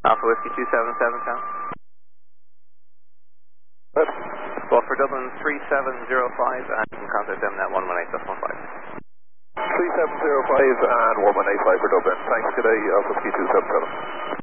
Alpha Whiskey 277, count. Good. Well, for Dublin 3705, and you can contact them at 118.15. 3705 and 1185 for Dublin. Thanks, good day, Alpha Whiskey 277.